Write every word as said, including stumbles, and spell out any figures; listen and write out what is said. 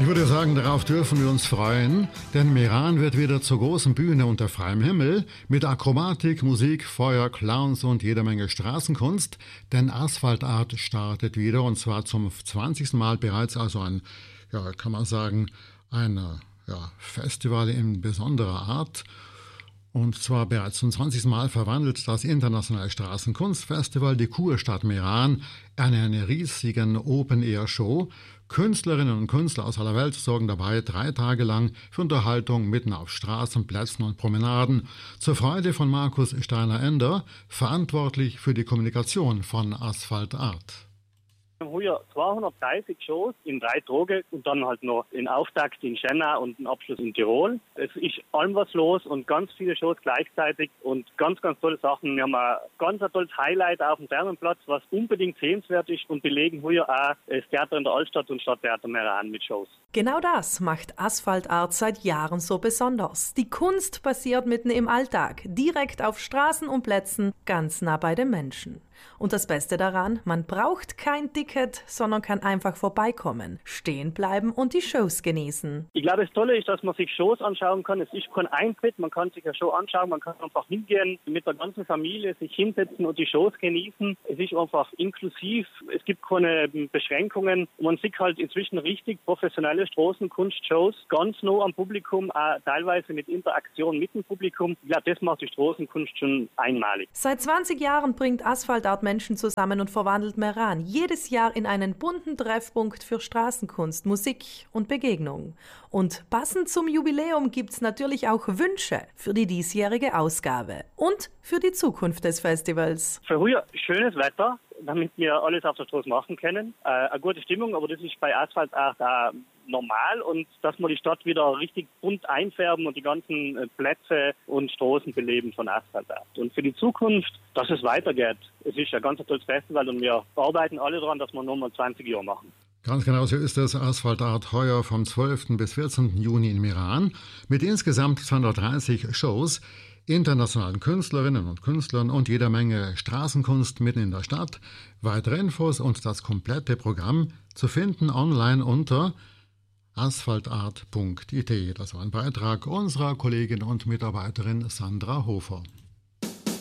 Ich würde sagen, darauf dürfen wir uns freuen, denn Meran wird wieder zur großen Bühne unter freiem Himmel mit Akrobatik, Musik, Feuer, Clowns und jeder Menge Straßenkunst, denn Asphalt Art startet wieder und zwar zum zwanzigsten Mal bereits, also ein, ja, kann man sagen, ein ja, Festival in besonderer Art. Und zwar bereits zum zwanzigsten Mal verwandelt das internationale Straßenkunstfestival die Kurstadt Meran in eine riesigen Open-Air-Show. Künstlerinnen und Künstler aus aller Welt sorgen dabei drei Tage lang für Unterhaltung mitten auf Straßen, Plätzen und Promenaden. Zur Freude von Markus Steiner-Ender, verantwortlich für die Kommunikation von Asphalt Art. Wir haben hier zweihundertdreißig Shows in drei Tagen und dann halt noch den Auftakt in Schenna und den Abschluss in Tirol. Es ist allem was los und ganz viele Shows gleichzeitig und ganz, ganz tolle Sachen. Wir haben ein ganz ein tolles Highlight auf dem Thermenplatz, was unbedingt sehenswert ist und belegen hier auch das Theater in der Altstadt und Stadttheater Meran mit Shows. Genau das macht Asphalt Art seit Jahren so besonders. Die Kunst passiert mitten im Alltag, direkt auf Straßen und Plätzen, ganz nah bei den Menschen. Und das Beste daran, man braucht kein Ticket, sondern kann einfach vorbeikommen, stehen bleiben und die Shows genießen. Ich glaube, das Tolle ist, dass man sich Shows anschauen kann. Es ist kein Eintritt, man kann sich eine Show anschauen, man kann einfach hingehen, mit der ganzen Familie sich hinsetzen und die Shows genießen. Es ist einfach inklusiv, es gibt keine Beschränkungen. Man sieht halt inzwischen richtig professionelle Straßenkunstshows, ganz nah am Publikum, auch teilweise mit Interaktion mit dem Publikum. Ich glaube, das macht die Straßenkunst schon einmalig. Seit zwanzig Jahren bringt Asphalt Art Menschen zusammen und verwandelt Meran jedes Jahr in einen bunten Treffpunkt für Straßenkunst, Musik und Begegnung. Und passend zum Jubiläum gibt's natürlich auch Wünsche für die diesjährige Ausgabe und für die Zukunft des Festivals. Für heuer schönes Wetter, damit wir alles auf der Straße machen können. Äh, eine gute Stimmung, aber das ist bei Asphalt Art auch normal und dass wir die Stadt wieder richtig bunt einfärben und die ganzen Plätze und Straßen beleben von Asphalt Art. Und für die Zukunft, dass es weitergeht. Es ist ein ganz tolles Festival und wir arbeiten alle daran, dass wir nochmal zwanzig Jahre machen. Ganz genau so ist es. Asphalt Art heuer vom zwölften bis vierzehnten Juni in Meran mit insgesamt zweihundertdreißig Shows, internationalen Künstlerinnen und Künstlern und jeder Menge Straßenkunst mitten in der Stadt. Weitere Infos und das komplette Programm zu finden online unter asphaltart punkt it. Das war ein Beitrag unserer Kollegin und Mitarbeiterin Sandra Hofer.